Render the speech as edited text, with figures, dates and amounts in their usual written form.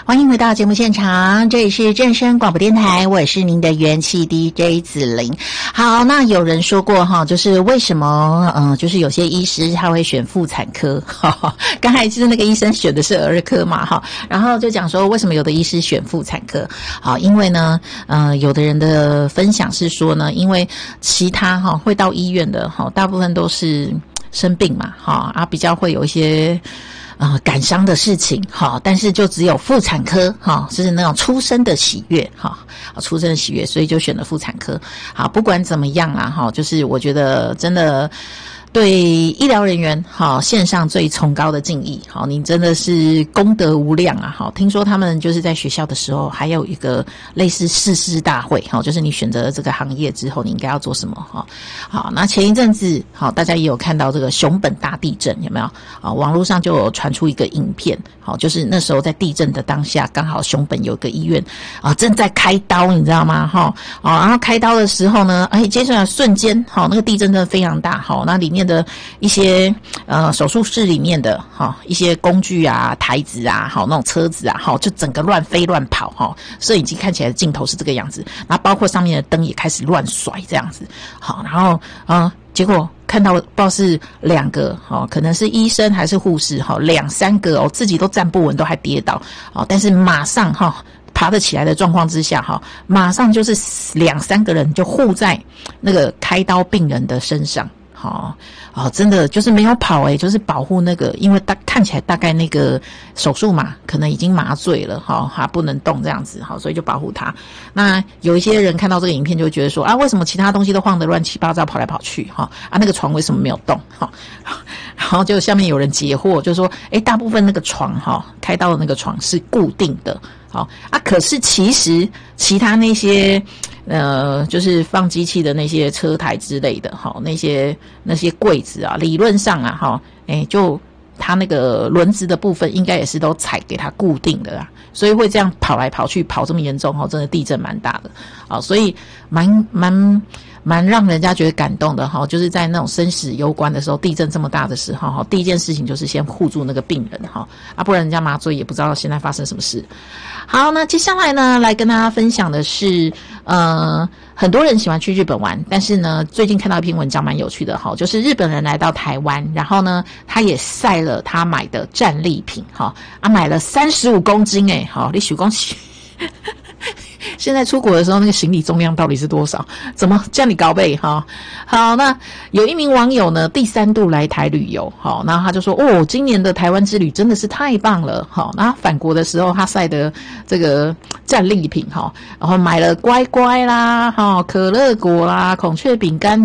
欢迎回到节目现场，这里是正声广播电台，我是您的元气 DJ 子玲。好，那有人说过哈，就是为什么就是有些医师他会选妇产科，刚才其实那个医生选的是儿科嘛哈，然后就讲说为什么有的医师选妇产科，好，因为呢有的人的分享是说呢，因为其他会到医院的大部分都是生病嘛比较会有一些感伤的事情但是就只有妇产科就是那种出生的喜悦出生的喜悦，所以就选了妇产科。好，不管怎么样啊就是我觉得真的对医疗人员献上最崇高的敬意。你真的是功德无量啊。听说他们就是在学校的时候还有一个类似誓师大会就是你选择了这个行业之后你应该要做什么好，那前一阵子大家也有看到这个熊本大地震，有没有网络上就有传出一个影片就是那时候在地震的当下，刚好熊本有个医院正在开刀，你知道吗然后开刀的时候呢接下来瞬间那个地震真的非常大那里面的一些手术室里面的一些工具啊、台子啊那种车子啊就整个乱飞乱跑摄影机看起来的镜头是这个样子，然后包括上面的灯也开始乱甩这样子然后结果看到不知道是两个可能是医生还是护士两三个自己都站不稳，都还跌倒但是马上爬得起来的状况之下马上就是两三个人就护在那个开刀病人的身上真的就是没有跑就是保护那个，因为看起来大概那个手术嘛，可能已经麻醉了还不能动这样子所以就保护他。那有一些人看到这个影片就会觉得说为什么其他东西都晃得乱七八糟跑来跑去那个床为什么没有动然后就下面有人解惑，就说大部分那个床开刀的那个床是固定的可是其实其他那些就是放机器的那些车台之类的那些柜子理论上就它那个轮子的部分应该也是都踩给它固定的啦，所以会这样跑来跑去跑这么严重真的地震蛮大的所以蛮让人家觉得感动的就是在那种生死攸关的时候，地震这么大的时候第一件事情就是先护住那个病人不然人家麻醉也不知道现在发生什么事。好，那接下来呢来跟大家分享的是很多人喜欢去日本玩，但是呢最近看到一篇文章蛮有趣的就是日本人来到台湾，然后呢他也晒了他买的战利品买了35公斤你许恭喜现在出国的时候那个行李重量到底是多少？怎么这样你高倍好，那有一名网友呢第3度来台旅游然后他就说今年的台湾之旅真的是太棒了然后返国的时候他晒的这个战利品然后买了乖乖啦可乐果啦孔雀饼干